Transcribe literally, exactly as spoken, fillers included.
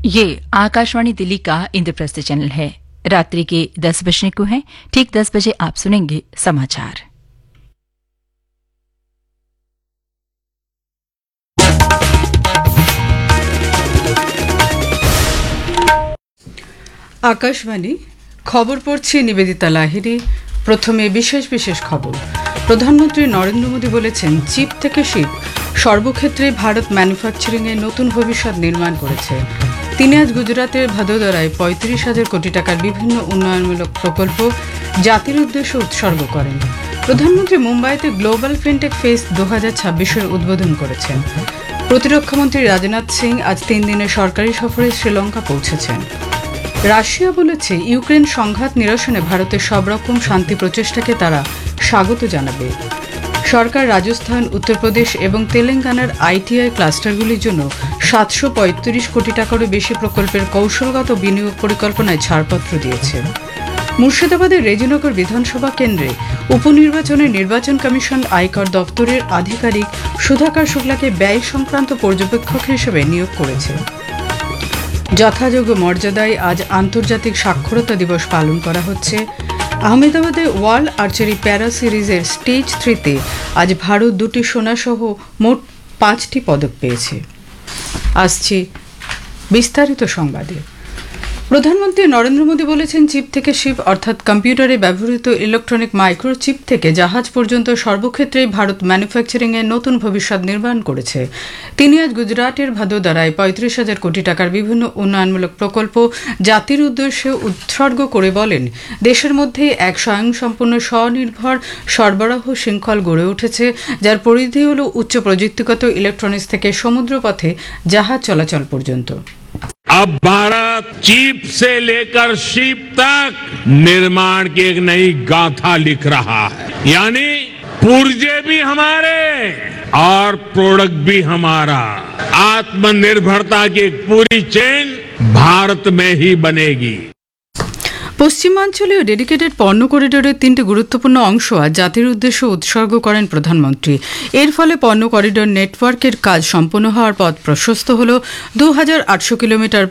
ये आकाशवाणी दिल्ली का इंद्रप्रस्थ चैनल है। रात्रि के दस बजने को है। ठीक दस बजे आप सुनेंगे समाचार। आकाशवाणी खबर পড়ছি নিবেদিতা লাহিড়ী। প্রথমে বিশেষ বিশেষ খবর। প্রধানমন্ত্রী নরেন্দ্র মোদী বলেছেন, চিপ থেকে শিপ সর্বক্ষেত্রে ভারত ম্যানুফ্যাকচারিং এর নতুন ভবিষ্যৎ নির্মাণ করেছে। তিনি আজ গুজরাতের ভাদোদরায় পঁয়ত্রিশ হাজার কোটি টাকার বিভিন্ন উন্নয়নমূলক প্রকল্প জাতির উদ্দেশ্যে উৎসর্গ করেন। প্রধানমন্ত্রী মুম্বাইতে গ্লোবাল ফিনটেক ফেস্ট দু হাজার ছাব্বিশের উদ্বোধন করেছেন। প্রতিরক্ষামন্ত্রী রাজনাথ সিং আজ তিন দিনের সরকারি সফরে শ্রীলঙ্কা পৌঁছেছেন। রাশিয়া বলেছে, ইউক্রেন সংঘাত নিরসনে ভারতের সব রকম শান্তি প্রচেষ্টাকে তারা স্বাগত জানাবে। সরকার রাজস্থান, উত্তরপ্রদেশ এবং তেলেঙ্গানার আইটিআই ক্লাস্টারগুলির জন্য সাতশো পঁয়ত্রিশ কোটি টাকারও বেশি প্রকল্পের কৌশলগত বিনিয়োগ পরিকল্পনায় ছাড়পত্র দিয়েছে। মুর্শিদাবাদের রেজিনগর বিধানসভা কেন্দ্রে উপনির্বাচনে নির্বাচন কমিশন আয়কর দপ্তরের আধিকারিক সুধাকর শুক্লাকে ব্যয় সংক্রান্ত পর্যবেক্ষক হিসেবে নিয়োগ করেছে। যথাযোগ্য মর্যাদায় আজ আন্তর্জাতিক সাক্ষরতা দিবস পালন করা হচ্ছে। আহমেদাবাদে ওয়ার্ল্ড আর্চারি প্যারা সিরিজের স্টেজ থ্রিতে আজ ভারত দুটি সোনাসহ মোট পাঁচটি পদক পেয়েছে। আসছে বিস্তারিত সংবাদে। প্রধানমন্ত্রী নরেন্দ্র মোদী বলেছেন, চিপ থেকে শিপ অর্থাৎ কম্পিউটারে ব্যবহৃত ইলেকট্রনিক মাইক্রোচিপ থেকে জাহাজ পর্যন্ত সর্বক্ষেত্রেই ভারত ম্যানুফ্যাকচারিং এর নতুন ভবিষ্যৎ নির্মাণ করেছে। তিনি আজ গুজরাটের ভাদোদরায় পঁয়ত্রিশ হাজার কোটি টাকার বিভিন্ন উন্নয়নমূলক প্রকল্প জাতির উদ্দেশ্যে উৎসর্গ করে বলেন, দেশের মধ্যে এক স্বয়ংসম্পূর্ণ স্বনির্ভর সরবরাহ শৃঙ্খল গড়ে উঠেছে, যার পরিধি হল উচ্চ প্রযুক্তিগত ইলেকট্রনিক্স থেকে সমুদ্রপথে জাহাজ চলাচল পর্যন্ত। अब भारत चिप से लेकर शिप तक निर्माण की एक नई गाथा लिख रहा है। यानी पुर्जे भी हमारे और प्रोडक्ट भी हमारा। आत्मनिर्भरता की एक पूरी चेन भारत में ही बनेगी। পশ্চিমাঞ্চলীয় ডেডিকেটেড পণ্য করিডোরের তিনটি গুরুত্বপূর্ণ অংশ আজ জাতির উদ্দেশ্যে উৎসর্গ করেন প্রধানমন্ত্রী। এর ফলে পণ্য করিডোর নেটওয়ার্কের কাজ সম্পন্ন হওয়ার পথ প্রশস্ত হল। দু হাজার আটশো কিলোমিটার